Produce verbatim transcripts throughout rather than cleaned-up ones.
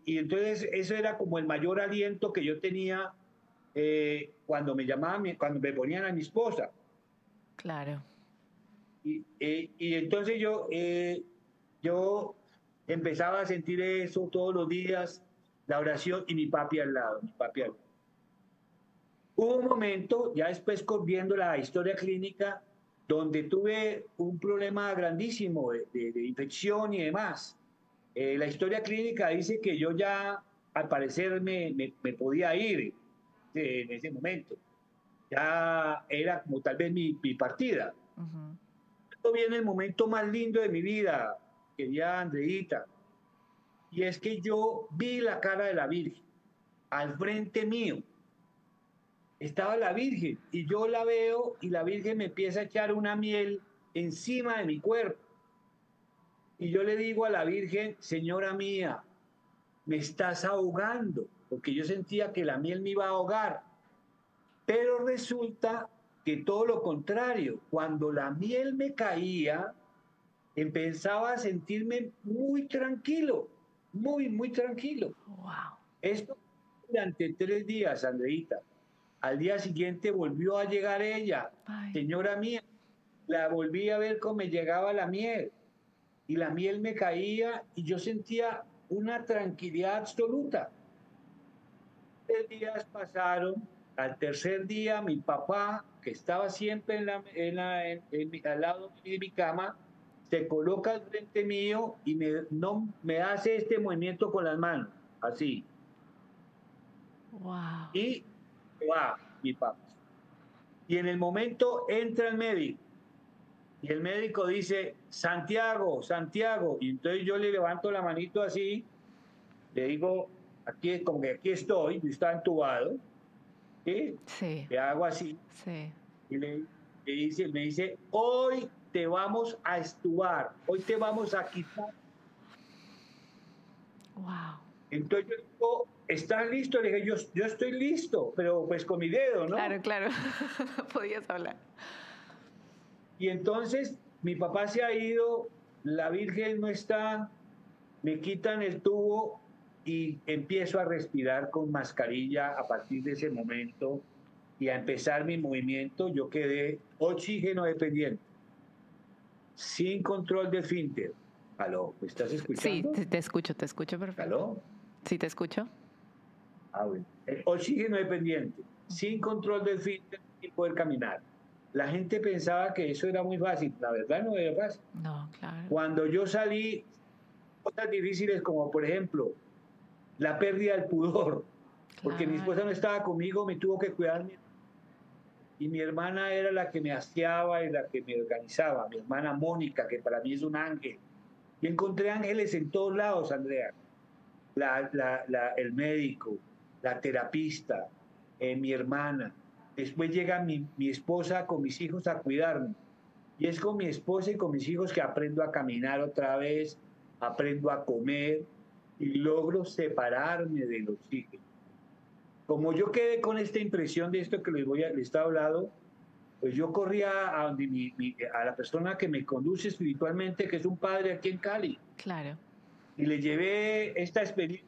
y entonces eso era como el mayor aliento que yo tenía eh, cuando me llamaban, mi- cuando me ponían a mi esposa. Claro. Y, eh, y entonces yo, eh, yo empezaba a sentir eso todos los días, la oración y mi papi al lado, mi papi al lado. Hubo un momento, ya después con- viendo la historia clínica, donde tuve un problema grandísimo de, de- de infección y demás. Eh, la historia clínica dice que yo ya, al parecer, me, me- me podía ir eh, en ese momento. Ya era como tal vez mi, mi partida. Ujú. Esto viene el momento más lindo de mi vida, querida Andreita, y es que yo vi la cara de la Virgen al frente mío. Estaba la Virgen y yo la veo y la Virgen me empieza a echar una miel encima de mi cuerpo. Y yo le digo a la Virgen, Señora mía, me estás ahogando, porque yo sentía que la miel me iba a ahogar. Pero resulta que todo lo contrario, cuando la miel me caía, empezaba a sentirme muy tranquilo, muy, muy tranquilo. Wow. Esto durante tres días, Andreita. Al día siguiente volvió a llegar ella, Ay, señora mía, la volví a ver cómo me llegaba la miel y la miel me caía y yo sentía una tranquilidad absoluta. Tres días pasaron, al tercer día mi papá, que estaba siempre en la, en la, en, en mi, al lado de mi cama, se coloca al frente mío y me, no, me hace este movimiento con las manos, así, wow. y va mi papá. Y en el momento entra el médico y el médico dice, Santiago, Santiago, y entonces yo le levanto la manito así, le digo, aquí, como que aquí estoy, yo estaba entubado, ¿sí? Sí, Le hago así, sí. y le, le dice, me dice, hoy te vamos a estubar, hoy te vamos a quitar. Wow. Entonces yo digo, ¿estás listo? Le dije, yo, yo estoy listo, pero pues con mi dedo, Claro, ¿no? claro. Podías hablar. Y entonces mi papá se ha ido, la Virgen no está, me quitan el tubo y empiezo a respirar con mascarilla a partir de ese momento y a empezar mi movimiento. Yo quedé oxígeno dependiente, sin control de esfínter. ¿Aló? ¿Me estás Sí, escuchando? te, te escucho, te escucho perfecto. ¿Aló? Sí, te escucho. Ah, bueno. Eh, oxígeno dependiente, sin control del esfínter y poder caminar. La gente pensaba que eso era muy fácil. La verdad no era fácil. No, claro. Cuando yo salí, cosas difíciles como, por ejemplo, la pérdida del pudor, porque mi esposa Claro. no estaba conmigo, me tuvo que cuidar y mi hermana era la que me aseaba y la que me organizaba, mi hermana Mónica, que para mí es un ángel. Y encontré ángeles en todos lados, Andrea. La, la, la, el médico, la terapista, eh, mi hermana. Después llega mi, mi esposa con mis hijos a cuidarme. Y es con mi esposa y con mis hijos que aprendo a caminar otra vez, aprendo a comer y logro separarme de los hijos. Como yo quedé con esta impresión de esto que les voy a, les estaba hablando, pues yo corría a, donde mi, mi, a la persona que me conduce espiritualmente, que es un padre aquí en Cali, Claro. y le llevé esta experiencia.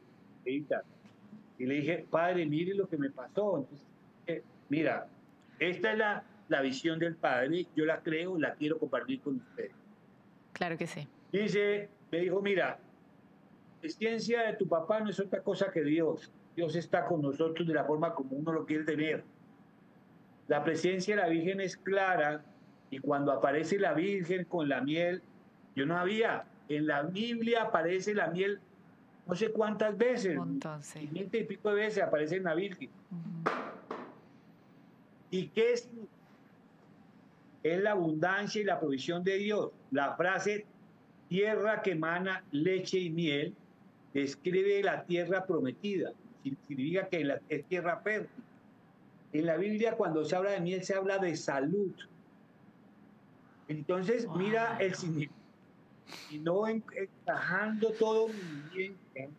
Y le dije, padre, mire lo que me pasó. Entonces, eh, mira, esta es la, la visión del padre, yo la creo, la quiero compartir con ustedes. Claro que sí. Dice, me dijo, mira, la ciencia de tu papá no es otra cosa que Dios. Dios está con nosotros de la forma como uno lo quiere tener. La presencia de la Virgen es clara y cuando aparece la Virgen con la miel, yo no había. En la Biblia aparece la miel no sé cuántas Un veces, montón, sí. quinientas y pico de veces aparece en la Virgen. Ujú. ¿Y qué es? Es la abundancia y la provisión de Dios. La frase tierra que emana leche y miel describe la tierra prometida. Significa que la, es tierra fértil. En la Biblia, cuando se habla de miel, se habla de salud. Entonces, mira el Wow. significado. Y no en- encajando todo muy bien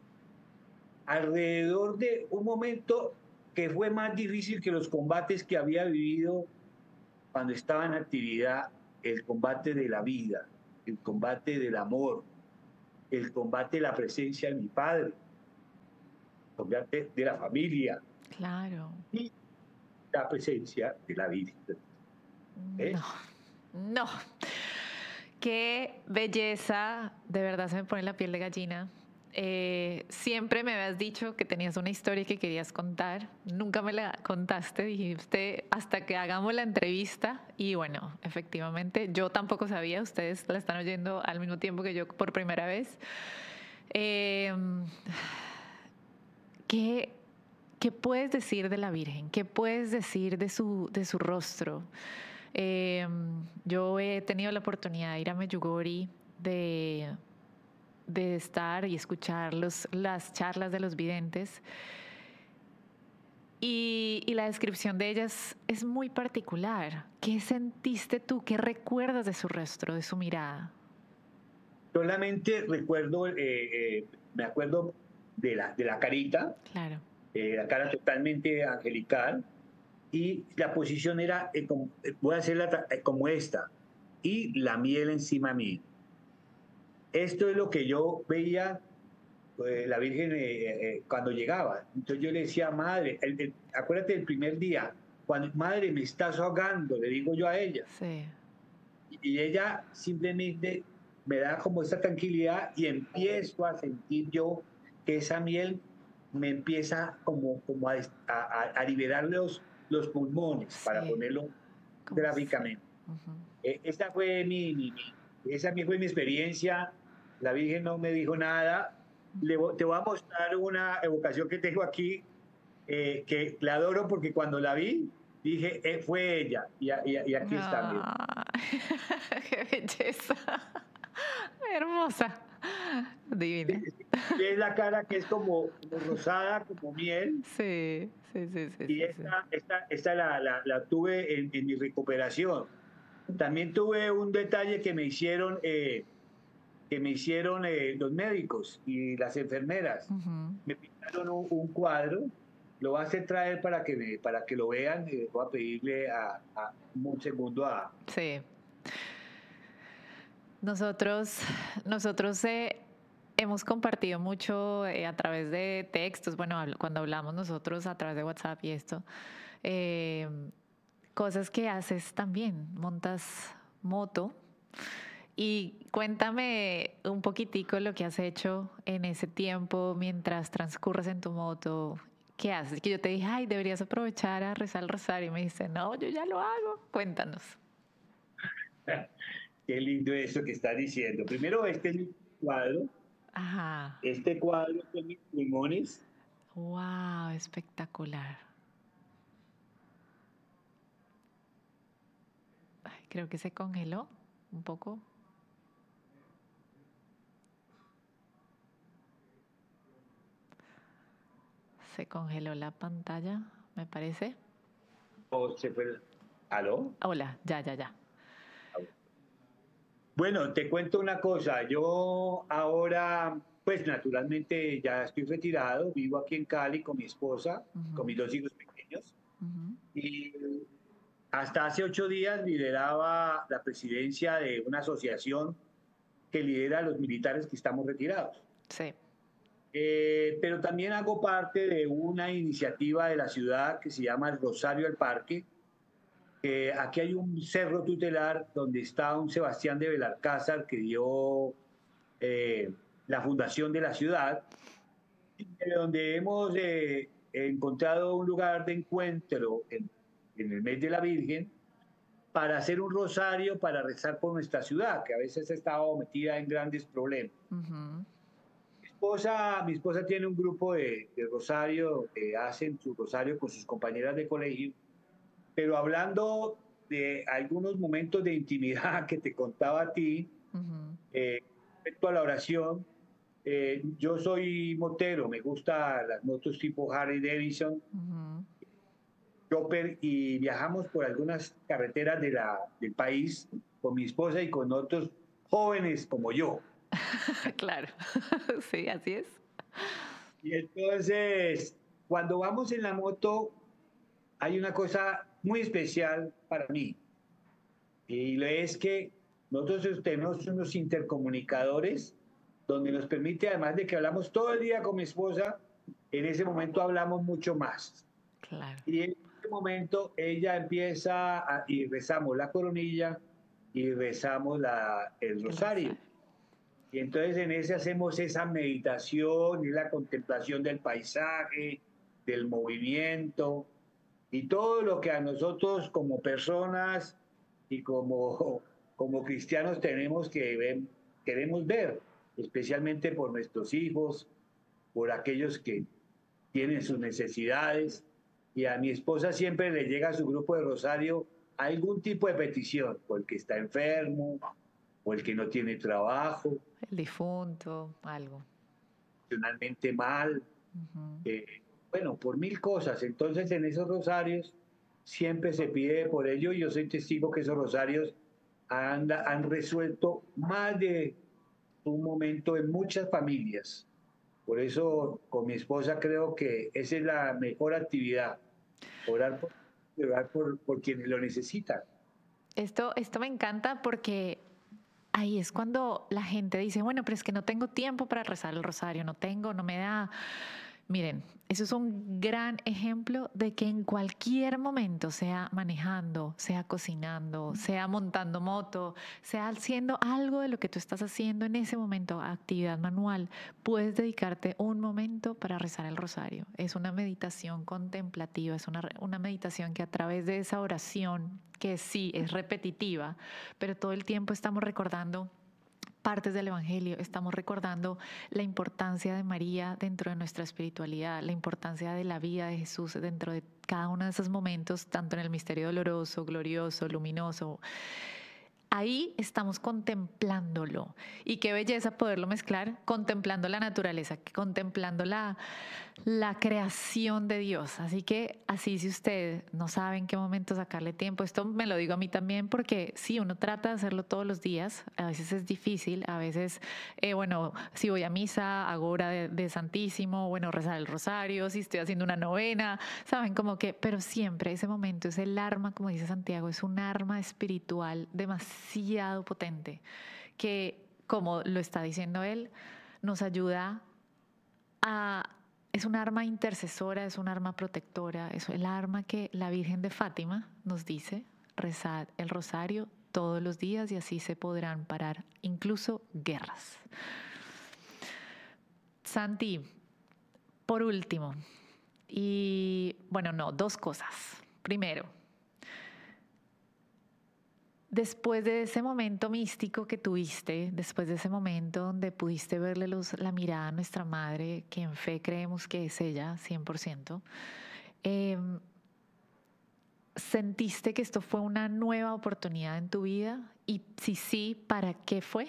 alrededor de un momento que fue más difícil que los combates que había vivido cuando estaba en actividad, el combate de la vida, el combate del amor, el combate de la presencia de mi padre. de, de la familia. Claro. Y la presencia de la Virgen. ¿Ves? No, no. Qué belleza, de verdad se me pone la piel de gallina. Eh, siempre me habías dicho que tenías una historia que querías contar, nunca me la contaste, dijiste hasta que hagamos la entrevista y bueno, efectivamente, yo tampoco sabía, ustedes la están oyendo al mismo tiempo que yo por primera vez. Eh, ¿qué, ¿Qué puedes decir de la Virgen? ¿Qué puedes decir de su, de su rostro? Eh, yo he tenido la oportunidad de ir a Medjugorje, de, de estar y escuchar los, las charlas de los videntes y, y la descripción de ellas es muy particular. ¿Qué sentiste tú? ¿Qué recuerdas de su rostro, de su mirada? Solamente recuerdo, eh, eh, me acuerdo de la, de la carita, claro. eh, la cara totalmente angelical, y la posición era, eh, como, eh, voy a hacerla eh, como esta, y la miel encima de mí. Esto es lo que yo veía eh, la Virgen eh, eh, cuando llegaba. Entonces yo le decía, madre, el, el, acuérdate del primer día, cuando, madre, me estás ahogando, le digo yo a ella. Sí. Y, y ella simplemente me da como esa tranquilidad y empiezo a sentir yo que esa miel me empieza como, como a, a, a liberar los, los pulmones, sí. para ponerlo como gráficamente. Si. Uh-huh. Eh, esta fue mi, mi, mi, esa fue mi experiencia. La Virgen no me dijo nada. Le, te voy a mostrar una evocación que tengo aquí, eh, que la adoro porque cuando la vi, dije, eh, fue ella. Y, y, y aquí está. Ah, ¡qué belleza! Hermosa. Divina. Es la cara que es como, como rosada, como miel. Sí, sí, sí, sí. Y sí, esta, sí. esta, esta la, la, la tuve en, en mi recuperación. También tuve un detalle que me hicieron... Eh, que me hicieron eh, los médicos y las enfermeras. Uh-huh. Me pintaron un, un cuadro, lo voy a hacer traer para que, me, para que lo vean, y voy a pedirle a, a un segundo a... Sí. Nosotros, nosotros eh, hemos compartido mucho eh, a través de textos, bueno, cuando hablamos nosotros a través de WhatsApp y esto, eh, cosas que haces también, montas moto. Y cuéntame un poquitico lo que has hecho en ese tiempo mientras transcurres en tu moto. ¿Qué haces? Que yo te dije, ay, deberías aprovechar a rezar el rosario. Y me dice, no, yo ya lo hago. Cuéntanos. Qué lindo eso que estás diciendo. Primero, este es mi cuadro. Ajá. Este cuadro son mis pulmones. Wow, espectacular. Ay, creo que se congeló un poco. Se congeló la pantalla, me parece. ¿O se fue? ¿Aló? Hola, ya, ya, ya. Bueno, te cuento una cosa. Yo ahora, pues naturalmente ya estoy retirado. Vivo aquí en Cali con mi esposa, uh-huh. con mis dos hijos pequeños. Uh-huh. Y hasta hace ocho días lideraba la presidencia de una asociación que lidera a los militares que estamos retirados. Sí. Eh, pero también hago parte de una iniciativa de la ciudad que se llama el Rosario al Parque. Eh, aquí hay un cerro tutelar donde está un Sebastián de Belalcázar que dio eh, la fundación de la ciudad, donde hemos eh, encontrado un lugar de encuentro en, en el mes de la Virgen para hacer un rosario, para rezar por nuestra ciudad, que a veces ha estado metida en grandes problemas. Uh-huh. Mi esposa, mi esposa tiene un grupo de, de rosario, que hacen su rosario con sus compañeras de colegio, pero hablando de algunos momentos de intimidad que te contaba a ti, uh-huh. eh, respecto a la oración, eh, yo soy motero, me gustan las motos tipo Harley Davidson, uh-huh. Chopper, y viajamos por algunas carreteras de la, del país con mi esposa y con otros jóvenes como yo. Claro, sí, así es. Y entonces, cuando vamos en la moto, hay una cosa muy especial para mí, y es que nosotros tenemos unos intercomunicadores donde nos permite, además de que hablamos todo el día con mi esposa, en ese momento hablamos mucho más. Claro. Y en ese momento ella empieza a, y rezamos la coronilla y rezamos la, el El rosario. rosario. Y entonces en ese hacemos esa meditación y la contemplación del paisaje, del movimiento y todo lo que a nosotros como personas y como, como cristianos tenemos que ver, queremos ver, especialmente por nuestros hijos, por aquellos que tienen sus necesidades. Y a mi esposa siempre le llega a su grupo de rosario algún tipo de petición, o el que está enfermo, o el que no tiene trabajo, El difunto, algo. emocionalmente mal, Ujú. eh, bueno, por mil cosas. Entonces en esos rosarios siempre se pide por ello. Yo soy testigo que esos rosarios han, han resuelto más de un momento en muchas familias. Por eso con mi esposa creo que esa es la mejor actividad, orar por, orar por, por quienes lo necesitan. Esto, esto me encanta porque ahí es cuando la gente dice, bueno, pero es que no tengo tiempo para rezar el rosario, no tengo, no me da. Miren, eso es un gran ejemplo de que en cualquier momento, sea manejando, sea cocinando, sea montando moto, sea haciendo algo de lo que tú estás haciendo en ese momento, actividad manual, puedes dedicarte un momento para rezar el rosario. Es una meditación contemplativa, es una, una meditación que a través de esa oración, que sí es repetitiva, pero todo el tiempo estamos recordando partes del Evangelio, estamos recordando la importancia de María dentro de nuestra espiritualidad, la importancia de la vida de Jesús dentro de cada uno de esos momentos, tanto en el misterio doloroso, glorioso, luminoso. Ahí estamos contemplándolo. Y qué belleza poderlo mezclar contemplando la naturaleza, contemplando la, la creación de Dios. Así que así si usted no sabe en qué momento sacarle tiempo, esto me lo digo a mí también porque sí, uno trata de hacerlo todos los días, a veces es difícil, a veces, eh, bueno, si voy a misa, hago hora de, de Santísimo, bueno, rezar el rosario, si estoy haciendo una novena, saben como que, pero siempre ese momento es el arma, como dice Santiago, es un arma espiritual demasiado potente que, como lo está diciendo él, nos ayuda a es un arma intercesora, es un arma protectora, es el arma que la Virgen de Fátima nos dice, rezad el rosario todos los días y así se podrán parar incluso guerras. Santi, por último, y bueno, no, dos cosas. Primero, después de ese momento místico que tuviste, después de ese momento donde pudiste verle los, la mirada a nuestra madre, que en fe creemos que es ella, cien por ciento, eh, ¿sentiste que esto fue una nueva oportunidad en tu vida? Y si sí, ¿para qué fue?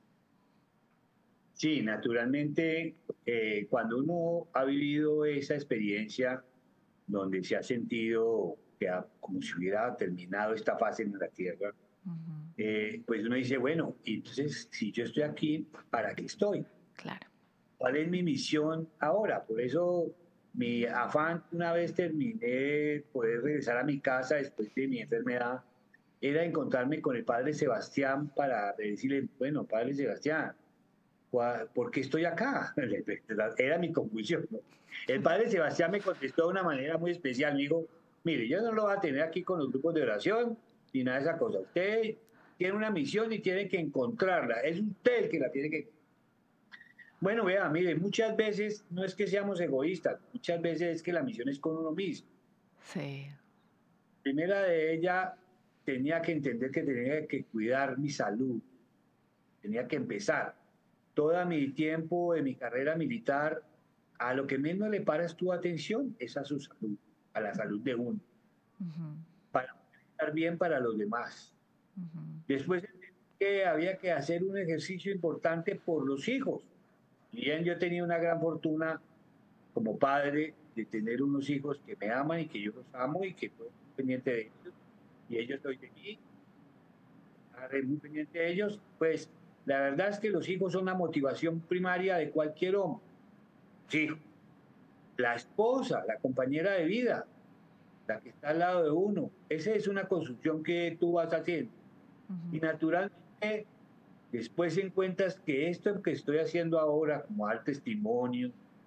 Sí, naturalmente, eh, cuando uno ha vivido esa experiencia donde se ha sentido que ha, como si hubiera terminado esta fase en la Tierra, Uh-huh. eh, pues uno dice, bueno, entonces si yo estoy aquí, ¿para qué estoy? Claro. ¿Cuál es mi misión ahora? Por eso mi afán, una vez terminé poder regresar a mi casa después de mi enfermedad, era encontrarme con el padre Sebastián para decirle, bueno, padre Sebastián, ¿por qué estoy acá? Era mi conclusión, ¿no? El padre Sebastián me contestó de una manera muy especial. Me dijo, mire, yo no lo voy a tener aquí con los grupos de oración ni nada de esa cosa. Usted tiene una misión y tiene que encontrarla. Es usted el que la tiene que... Bueno, vea, mire, muchas veces no es que seamos egoístas, muchas veces es que la misión es con uno mismo. Sí. Primera de ella, tenía que entender que tenía que cuidar mi salud, tenía que empezar. Todo mi tiempo de mi carrera militar, a lo que menos le paras tu atención es a su salud, a la salud de uno, Uh-huh. para estar bien para los demás. Uh-huh. Después entendí que había que hacer un ejercicio importante por los hijos. Bien, yo tenía una gran fortuna como padre de tener unos hijos que me aman y que yo los amo y que estoy muy pendiente de ellos, y ellos estoy de mí, estaré muy pendiente de ellos, pues la verdad es que los hijos son la motivación primaria de cualquier hombre. Sí, la esposa, la compañera de vida, la que está al lado de uno, esa es una construcción que tú vas haciendo. Uh-huh. Y naturalmente, después encuentras que esto que estoy haciendo ahora, como dar testimonio,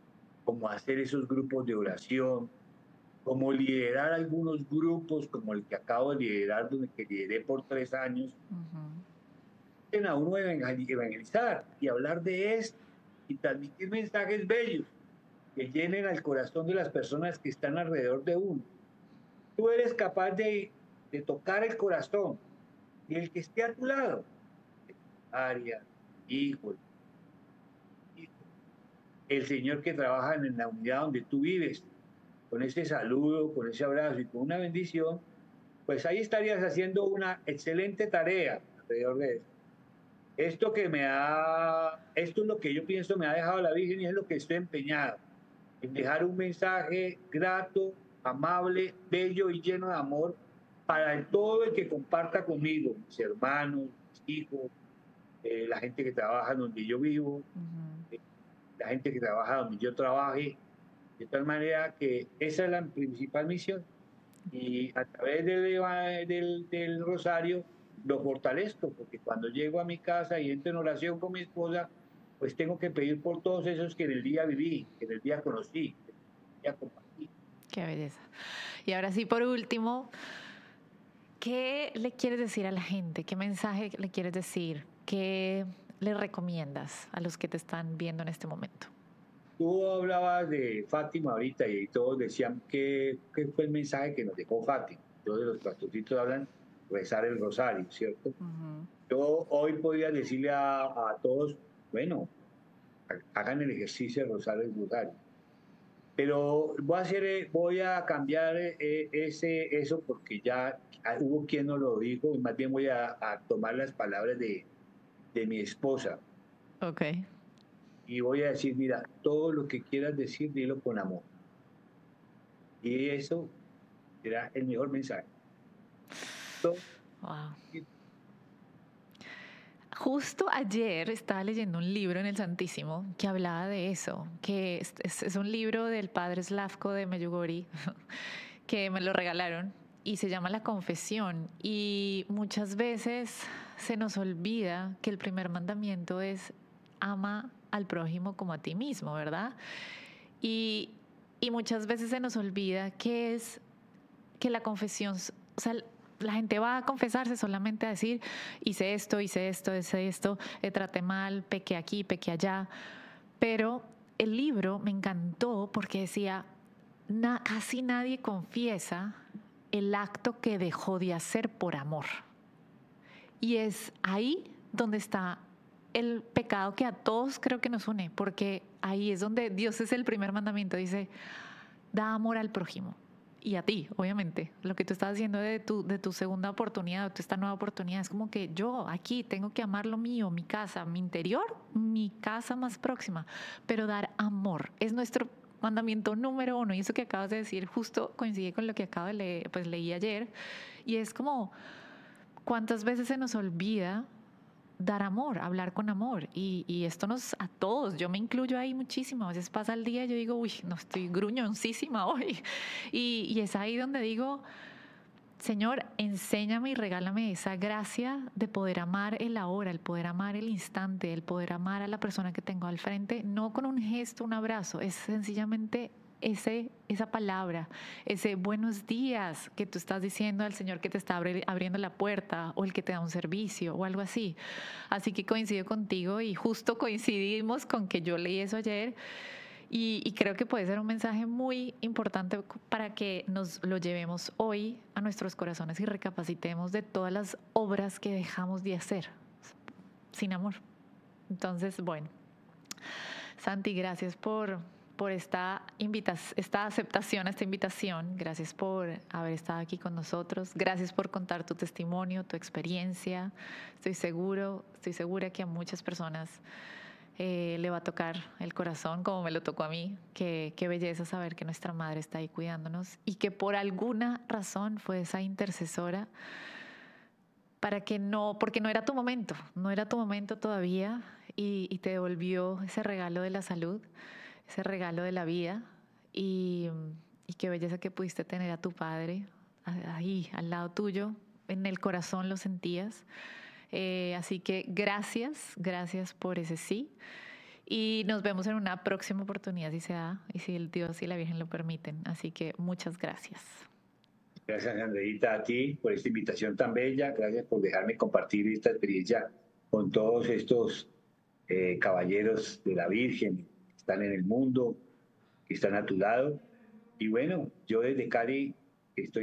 cómo hacer esos grupos de oración, cómo liderar algunos grupos, como el que acabo de liderar, donde que lideré por tres años, uh-huh. a uno evangelizar y hablar de esto y transmitir mensajes bellos que llenen al corazón de las personas que están alrededor de uno. Tú eres capaz de, de tocar el corazón y el que esté a tu lado, área, hijo, el Señor que trabaja en la unidad donde tú vives, con ese saludo, con ese abrazo y con una bendición, pues ahí estarías haciendo una excelente tarea alrededor de eso. Esto que me ha, esto es lo que yo pienso me ha dejado la Virgen y es lo que estoy empeñado, en dejar un mensaje grato, amable, bello y lleno de amor para el, todo el que comparta conmigo, mis hermanos, mis hijos, eh, la gente que trabaja donde yo vivo, uh-huh. eh, la gente que trabaja donde yo trabaje, de tal manera que esa es la principal misión. Y a través del, del, del rosario lo fortalezco, porque cuando llego a mi casa y entro en oración con mi esposa, pues tengo que pedir por todos esos que en el día viví, que en el día conocí, que en el día compartí. Qué belleza. Y ahora sí, por último, ¿qué le quieres decir a la gente? ¿Qué mensaje le quieres decir? ¿Qué le recomiendas a los que te están viendo en este momento? Tú hablabas de Fátima ahorita y todos decían que, que fue el mensaje que nos dejó Fátima. Todos los pastorcitos hablan rezar el rosario, ¿cierto? Uh-huh. Yo hoy podría decirle a, a todos, bueno, hagan el ejercicio de rezar el rosario. Pero voy a, hacer, voy a cambiar ese, eso porque ya hubo quien nos lo dijo y más bien voy a, a tomar las palabras de, de mi esposa. Ok. Y voy a decir, mira, todo lo que quieras decir, dilo con amor. Y eso será el mejor mensaje. Wow. Justo ayer estaba leyendo un libro en el Santísimo que hablaba de eso, que es, es, es un libro del padre Slavko de Medjugorje, que me lo regalaron, y se llama La Confesión. Y muchas veces se nos olvida que el primer mandamiento es ama al prójimo como a ti mismo, ¿verdad? Y, y muchas veces se nos olvida que es que la confesión, o sea, la gente va a confesarse solamente a decir, hice esto, hice esto, hice esto, eh, traté mal, pequé aquí, pequé allá. Pero el libro me encantó porque decía, na, casi nadie confiesa el acto que dejó de hacer por amor. Y es ahí donde está el pecado que a todos creo que nos une, porque ahí es donde Dios es el primer mandamiento, dice, da amor al prójimo. Y a ti, obviamente, lo que tú estás haciendo de tu, de tu segunda oportunidad, de esta nueva oportunidad, es como que yo aquí tengo que amar lo mío, mi casa, mi interior, mi casa más próxima, pero dar amor es nuestro mandamiento número uno. Y eso que acabas de decir justo coincide con lo que acabo de leer, pues leí ayer, y es como, ¿cuántas veces se nos olvida dar amor, hablar con amor? Y, y esto nos, a todos, yo me incluyo ahí muchísimo. A veces pasa el día y yo digo, uy, no, estoy gruñoncísima hoy. Y, y es ahí donde digo, Señor, enséñame y regálame esa gracia de poder amar el ahora, el poder amar el instante, el poder amar a la persona que tengo al frente, no con un gesto, un abrazo, es sencillamente ese, esa palabra, ese buenos días que tú estás diciendo al Señor que te está abri- abriendo la puerta, o el que te da un servicio o algo así. Así que coincido contigo y justo coincidimos con que yo leí eso ayer. Y, y creo que puede ser un mensaje muy importante para que nos lo llevemos hoy a nuestros corazones y recapacitemos de todas las obras que dejamos de hacer sin amor. Entonces, bueno, Santi, gracias por, por esta, invita- esta aceptación, esta invitación. Gracias por haber estado aquí con nosotros. Gracias por contar tu testimonio, tu experiencia. Estoy seguro, estoy segura que a muchas personas Eh, le va a tocar el corazón como me lo tocó a mí. Qué, qué belleza saber que nuestra madre está ahí cuidándonos y que por alguna razón fue esa intercesora para que no, porque no era tu momento, no era tu momento todavía, y, y te devolvió ese regalo de la salud, ese regalo de la vida, y, y qué belleza que pudiste tener a tu padre ahí al lado tuyo, en el corazón lo sentías. Eh, así que gracias, gracias por ese sí. Y nos vemos en una próxima oportunidad, si se da, y si el Dios y la Virgen lo permiten. Así que muchas gracias. Gracias, Andreita, a ti por esta invitación tan bella. Gracias por dejarme compartir esta experiencia con todos estos eh, caballeros de la Virgen que están en el mundo, que están a tu lado. Y bueno, yo desde Cali estoy